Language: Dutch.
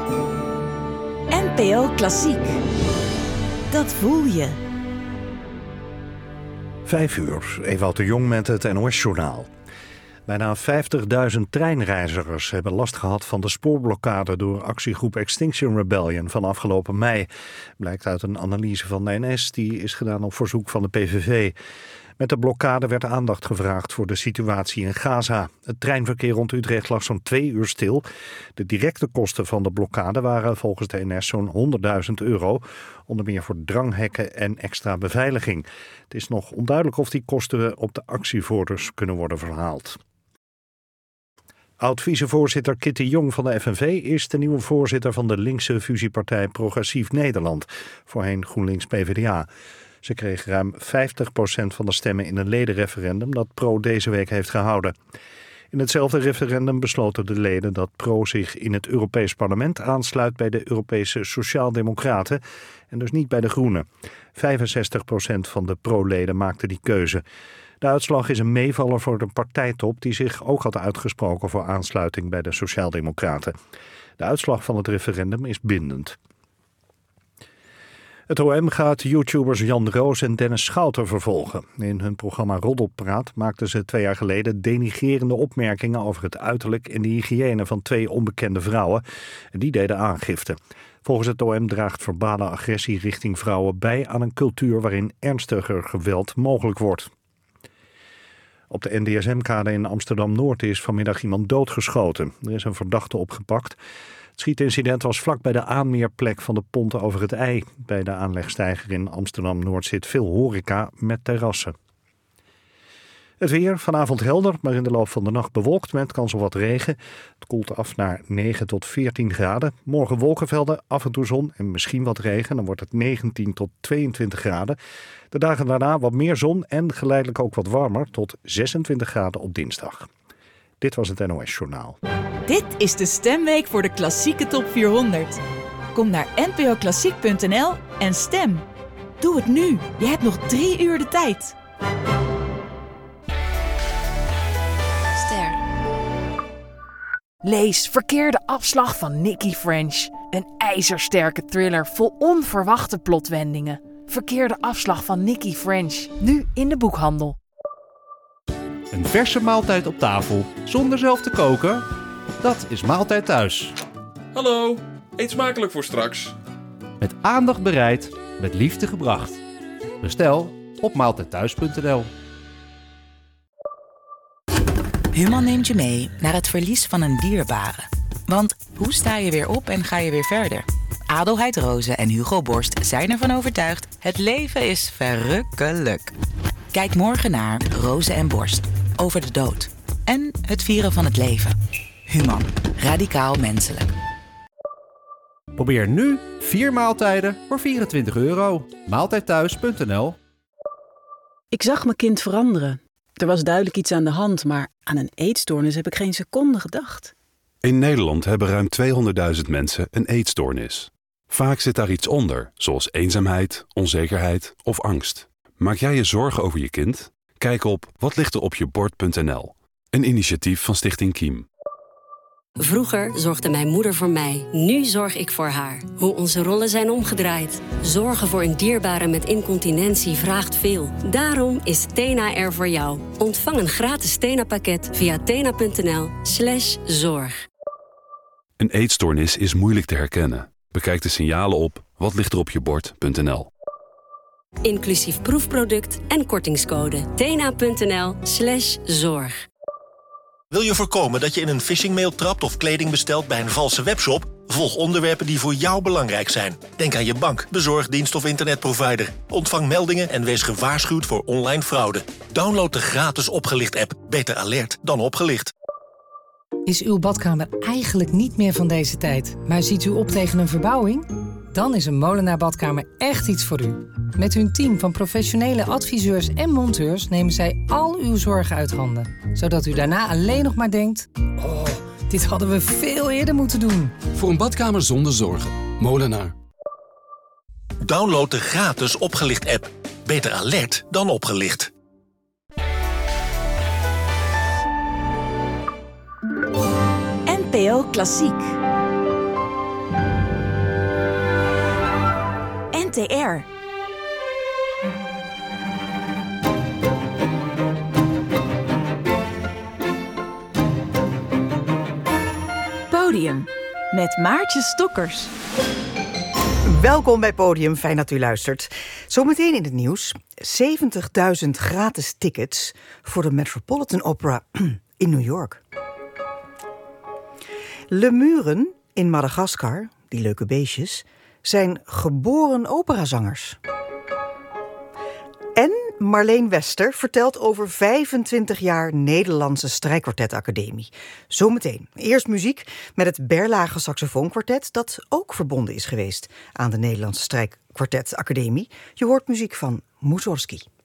NPO Klassiek. Dat voel je. 5:00, Ewout de Jong met het NOS-journaal. Bijna 50.000 treinreizigers hebben last gehad van de spoorblokkade door actiegroep Extinction Rebellion van afgelopen mei. Blijkt uit een analyse van de NS, die is gedaan op verzoek van de PVV. Met de blokkade werd aandacht gevraagd voor de situatie in Gaza. Het treinverkeer rond Utrecht lag zo'n 2 uur stil. De directe kosten van de blokkade waren volgens de NS zo'n €100.000, onder meer voor dranghekken en extra beveiliging. Het is nog onduidelijk of die kosten op de actievoerders kunnen worden verhaald. Oud-vicevoorzitter Kitty Jong van de FNV is de nieuwe voorzitter van de linkse fusiepartij Progressief Nederland, voorheen GroenLinks-PVDA. Ze kreeg ruim 50% van de stemmen in een ledenreferendum dat Pro deze week heeft gehouden. In hetzelfde referendum besloten de leden dat Pro zich in het Europees Parlement aansluit bij de Europese Sociaaldemocraten en dus niet bij de Groenen. 65% van de Pro-leden maakte die keuze. De uitslag is een meevaller voor de partijtop die zich ook had uitgesproken voor aansluiting bij de Sociaaldemocraten. De uitslag van het referendum is bindend. Het OM gaat YouTubers Jan Roos en Dennis Schouten vervolgen. In hun programma Roddelpraat maakten ze 2 jaar geleden denigrerende opmerkingen over het uiterlijk en de hygiëne van 2 onbekende vrouwen. En die deden aangifte. Volgens het OM draagt verbale agressie richting vrouwen bij aan een cultuur waarin ernstiger geweld mogelijk wordt. Op de NDSM-kade in Amsterdam-Noord is vanmiddag iemand doodgeschoten. Er is een verdachte opgepakt. Het schietincident was vlak bij de aanmeerplek van de Ponte over het IJ. Bij de aanlegsteiger in Amsterdam-Noord zit veel horeca met terrassen. Het weer, vanavond helder, maar in de loop van de nacht bewolkt met kans op wat regen. Het koelt af naar 9 tot 14 graden. Morgen wolkenvelden, af en toe zon en misschien wat regen. Dan wordt het 19 tot 22 graden. De dagen daarna wat meer zon en geleidelijk ook wat warmer tot 26 graden op dinsdag. Dit was het NOS-journaal. Dit is de stemweek voor de klassieke top 400. Kom naar npoklassiek.nl en stem. Doe het nu. Je hebt nog 3 uur de tijd. Ster. Lees Verkeerde afslag van Nicky French. Een ijzersterke thriller vol onverwachte plotwendingen. Verkeerde afslag van Nicky French. Nu in de boekhandel. Een verse maaltijd op tafel, zonder zelf te koken? Dat is Maaltijd Thuis. Hallo, eet smakelijk voor straks. Met aandacht bereid, met liefde gebracht. Bestel op maaltijdthuis.nl. Human neemt je mee naar het verlies van een dierbare. Want hoe sta je weer op en ga je weer verder? Adelheid Rozen en Hugo Borst zijn ervan overtuigd: het leven is verrukkelijk. Kijk morgen naar Rozen en Borst over de dood en het vieren van het leven. Human, radicaal menselijk. Probeer nu 4 maaltijden voor €24. Maaltijdthuis.nl. Ik zag mijn kind veranderen. Er was duidelijk iets aan de hand, maar aan een eetstoornis heb ik geen seconde gedacht. In Nederland hebben ruim 200.000 mensen een eetstoornis. Vaak zit daar iets onder, zoals eenzaamheid, onzekerheid of angst. Maak jij je zorgen over je kind? Kijk op watlichteropjebord.nl, een initiatief van Stichting Kiem. Vroeger zorgde mijn moeder voor mij, nu zorg ik voor haar. Hoe onze rollen zijn omgedraaid. Zorgen voor een dierbare met incontinentie vraagt veel. Daarom is Tena er voor jou. Ontvang een gratis Tena-pakket via tena.nl/zorg. Een eetstoornis is moeilijk te herkennen. Bekijk de signalen op watlichteropjebord.nl. Inclusief proefproduct en kortingscode. tena.nl/zorg. Wil je voorkomen dat je in een phishingmail trapt of kleding bestelt bij een valse webshop? Volg onderwerpen die voor jou belangrijk zijn. Denk aan je bank, bezorgdienst of internetprovider. Ontvang meldingen en wees gewaarschuwd voor online fraude. Download de gratis Opgelicht-app. Beter alert dan opgelicht. Is uw badkamer eigenlijk niet meer van deze tijd, maar ziet u op tegen een verbouwing? Dan is een Molenaar Badkamer echt iets voor u. Met hun team van professionele adviseurs en monteurs nemen zij al uw zorgen uit handen. Zodat u daarna alleen nog maar denkt: oh, dit hadden we veel eerder moeten doen. Voor een badkamer zonder zorgen. Molenaar. Download de gratis Opgelicht-app. Beter alert dan opgelicht. NPO Klassiek. NTR. Podium met Maartje Stokkers. Welkom bij Podium, fijn dat u luistert. Zometeen in het nieuws 70.000 gratis tickets voor de Metropolitan Opera in New York. Lemuren in Madagaskar, die leuke beestjes, zijn geboren operazangers. En Marleen Wester vertelt over 25 jaar Nederlandse Strijkkwartetacademie. Zometeen. Eerst muziek met het Berlage Saxofoonkwartet, dat ook verbonden is geweest aan de Nederlandse Strijkkwartetacademie. Je hoort muziek van Mussorgsky.